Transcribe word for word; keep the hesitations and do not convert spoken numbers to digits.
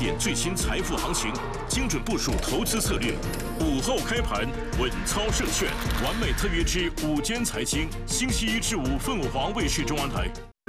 点最新财富行情，精准部署投资策略。午后开盘稳操胜券，完美特约之午间财经，星期一至五凤凰卫视中文台。